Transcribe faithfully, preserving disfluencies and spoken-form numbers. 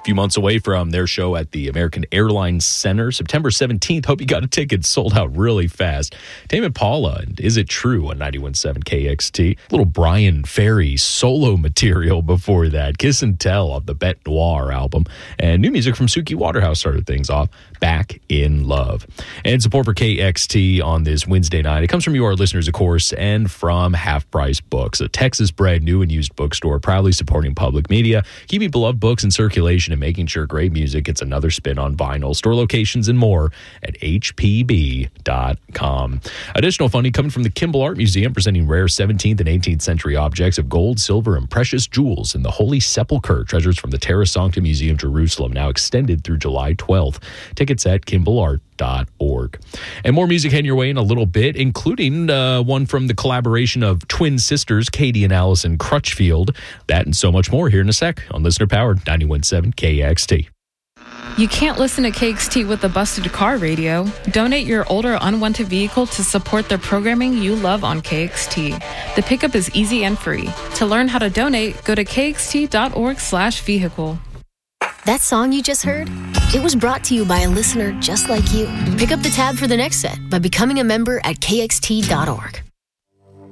few months away from their show at the American Airlines Center, September seventeenth. Hope you got a ticket. Sold out really fast. Tame Impala and Is It True on ninety-one point seven K X T. Little Brian Ferry solo material before that. Kiss and Tell off the Bête Noire album. And new music from Suki Waterhouse started things off. Back in Love. And support for K X T on this Wednesday night. It comes from you, our listeners, of course, and from Half Price Books, a Texas-bred new and used bookstore proudly supporting public media, keeping beloved books in circulation and making sure great music gets another spin on vinyl. Store locations and more at H P B dot com. Additional funding coming from the Kimball Art Museum, presenting rare seventeenth and eighteenth century objects of gold, silver, and precious jewels in the Holy Sepulchre, treasures from the Terra Sancta Museum, Jerusalem, now extended through July twelfth. Tickets at kimball art dot org. And more music heading your way in a little bit, including uh, one from the collaboration of twin sisters, Katie and Allison Crutchfield. That and so much more here in a sec on Listener Powered ninety-one point seven K X T. You can't listen to K X T with a busted car radio. Donate your old or unwanted vehicle to support the programming you love on K X T. The pickup is easy and free. To learn how to donate, go to k x t dot org slash vehicle. That song you just heard? It was brought to you by a listener just like you. Pick up the tab for the next set by becoming a member at k x t dot org.